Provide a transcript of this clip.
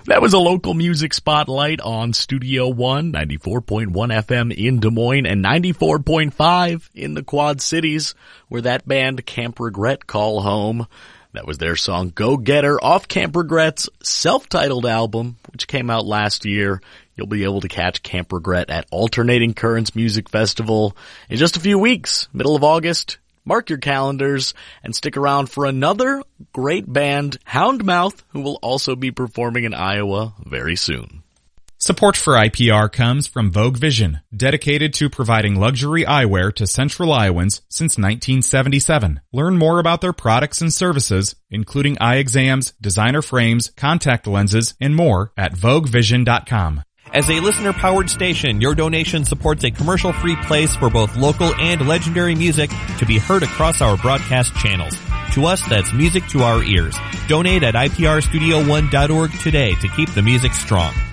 That was a local music spotlight on Studio One, 94.1 FM in Des Moines and 94.5 in the Quad Cities, where that band Camp Regret call home. That was their song Go Getter off Camp Regret's self-titled album, which came out last year. You'll be able to catch Camp Regret at Alternating Currents Music Festival in just a few weeks, middle of August. Mark your calendars and stick around for another great band, Houndmouth, who will also be performing in Iowa very soon. Support for IPR comes from Vogue Vision, dedicated to providing luxury eyewear to Central Iowans since 1977. Learn more about their products and services, including eye exams, designer frames, contact lenses, and more at VogueVision.com. As a listener-powered station, your donation supports a commercial-free place for both local and legendary music to be heard across our broadcast channels. To us, that's music to our ears. Donate at iprstudio1.org today to keep the music strong.